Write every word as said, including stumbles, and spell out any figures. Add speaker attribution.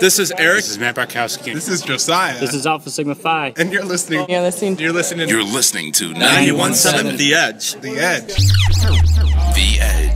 Speaker 1: This is Eric.
Speaker 2: This is Matt Barkowski.
Speaker 3: This is Josiah.
Speaker 4: This is Alpha Sigma Phi.
Speaker 3: And you're listening.
Speaker 5: You're listening.
Speaker 3: You're listening.
Speaker 6: You're listening to
Speaker 1: ninety-one point seven The Edge.
Speaker 3: The Edge.
Speaker 6: The Edge.